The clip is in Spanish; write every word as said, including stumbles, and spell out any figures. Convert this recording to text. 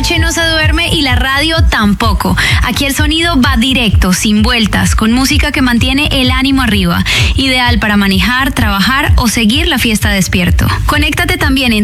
noche no se duerme y la radio tampoco. Aquí el sonido va directo, sin vueltas, con música que mantiene el ánimo arriba. Ideal para manejar, trabajar o seguir la fiesta despierto. Conéctate también en